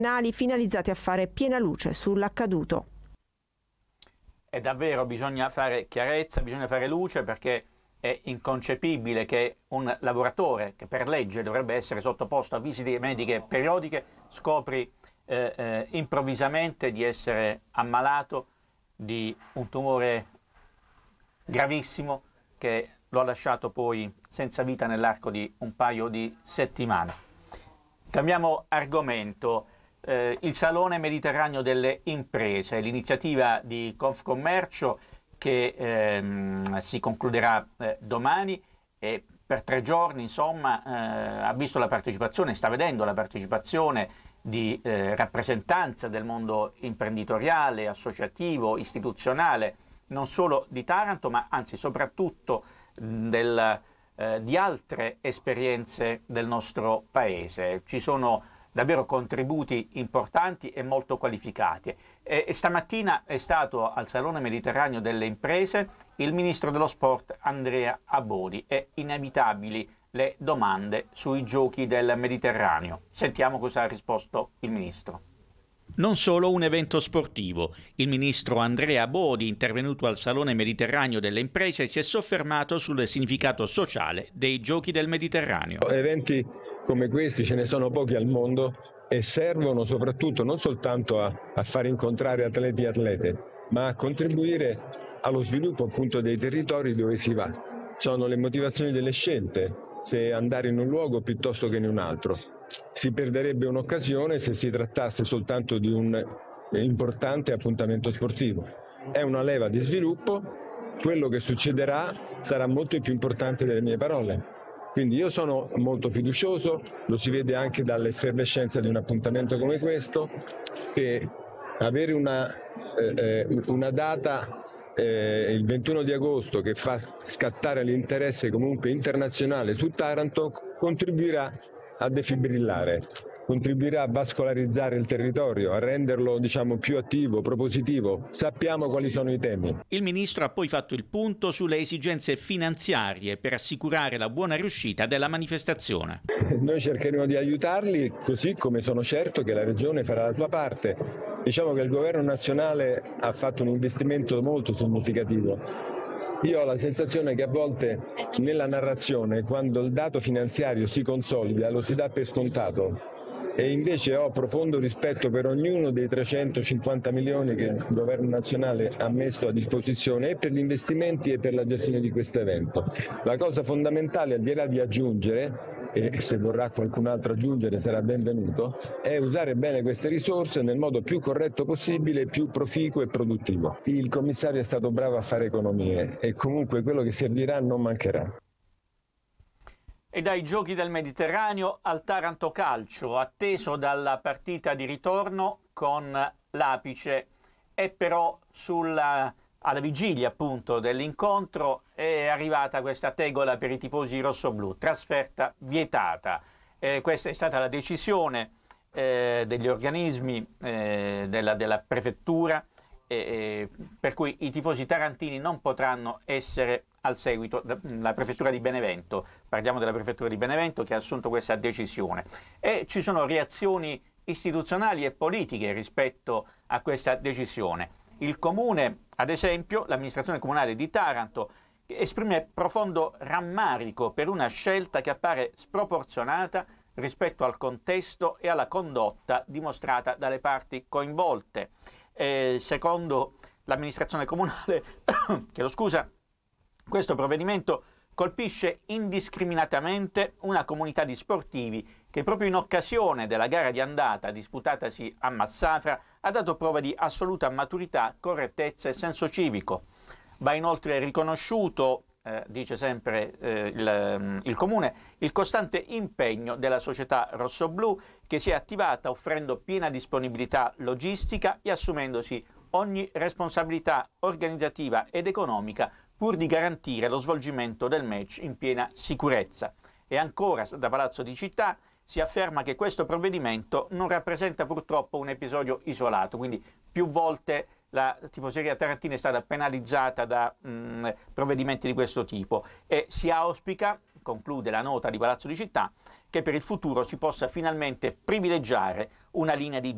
finalizzati a fare piena luce sull'accaduto. E davvero bisogna fare chiarezza, bisogna fare luce, perché è inconcepibile che un lavoratore che per legge dovrebbe essere sottoposto a visite mediche periodiche scopri improvvisamente di essere ammalato di un tumore gravissimo che lo ha lasciato poi senza vita nell'arco di un paio di settimane. Cambiamo argomento. Il Salone Mediterraneo delle Imprese, l'iniziativa di Confcommercio che si concluderà domani e per 3 giorni ha visto la partecipazione, sta vedendo la partecipazione di rappresentanza del mondo imprenditoriale, associativo, istituzionale, non solo di Taranto, ma anzi soprattutto di altre esperienze del nostro paese. Ci sono davvero contributi importanti e molto qualificati. E stamattina è stato al Salone Mediterraneo delle Imprese il ministro dello sport Andrea Abodi e inevitabili le domande sui giochi del Mediterraneo. Sentiamo cosa ha risposto il ministro. Non solo un evento sportivo. Il ministro Andrea Abodi, intervenuto al Salone Mediterraneo delle Imprese, si è soffermato sul significato sociale dei Giochi del Mediterraneo. Eventi come questi ce ne sono pochi al mondo e servono soprattutto non soltanto a far incontrare atleti e atlete, ma a contribuire allo sviluppo appunto dei territori dove si va. Sono le motivazioni delle scelte, se andare in un luogo piuttosto che in un altro. Si perderebbe un'occasione se si trattasse soltanto di un importante appuntamento sportivo. È una leva di sviluppo, quello che succederà sarà molto più importante delle mie parole. Quindi io sono molto fiducioso, lo si vede anche dall'effervescenza di un appuntamento come questo, che avere una data il 21 di agosto che fa scattare l'interesse comunque internazionale su Taranto contribuirà a defibrillare, contribuirà a vascolarizzare il territorio, a renderlo più attivo, propositivo. Sappiamo quali sono i temi. Il ministro ha poi fatto il punto sulle esigenze finanziarie per assicurare la buona riuscita della manifestazione. Noi cercheremo di aiutarli, così come sono certo che la Regione farà la sua parte. Diciamo che il governo nazionale ha fatto un investimento molto significativo. Io ho la sensazione che a volte nella narrazione, quando il dato finanziario si consolida, lo si dà per scontato, e invece ho profondo rispetto per ognuno dei 350 milioni che il governo nazionale ha messo a disposizione e per gli investimenti e per la gestione di questo evento. La cosa fondamentale, al di là di aggiungere, e se vorrà qualcun altro aggiungere sarà benvenuto, è usare bene queste risorse nel modo più corretto possibile, più proficuo e produttivo. Il commissario è stato bravo a fare economie e comunque quello che servirà non mancherà. E dai Giochi del Mediterraneo al Taranto Calcio, atteso dalla partita di ritorno con l'Apice, e però alla vigilia appunto dell'incontro è arrivata questa tegola per i tifosi rossoblù, trasferta vietata. Questa è stata la decisione degli organismi della prefettura, per cui i tifosi tarantini non potranno essere al seguito la prefettura di Benevento. Parliamo della prefettura di Benevento che ha assunto questa decisione, e ci sono reazioni istituzionali e politiche rispetto a questa decisione. Il comune, ad esempio, l'amministrazione comunale di Taranto, esprime profondo rammarico per una scelta che appare sproporzionata rispetto al contesto e alla condotta dimostrata dalle parti coinvolte. Secondo l'amministrazione comunale, questo provvedimento colpisce indiscriminatamente una comunità di sportivi che proprio in occasione della gara di andata disputatasi a Massafra ha dato prova di assoluta maturità, correttezza e senso civico. Va inoltre riconosciuto, dice sempre il Comune, il costante impegno della società rossoblù che si è attivata offrendo piena disponibilità logistica e assumendosi ogni responsabilità organizzativa ed economica pur di garantire lo svolgimento del match in piena sicurezza. E ancora da Palazzo di Città si afferma che questo provvedimento non rappresenta purtroppo un episodio isolato, quindi più volte la tifoseria tarantina è stata penalizzata da provvedimenti di questo tipo, e si auspica, conclude la nota di Palazzo di Città, che per il futuro si possa finalmente privilegiare una linea di